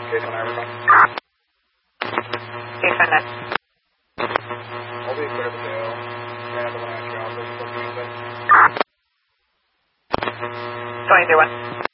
Jason Iverson. Jason, I'll be clear to jail. May I have the one at your office? 20-1.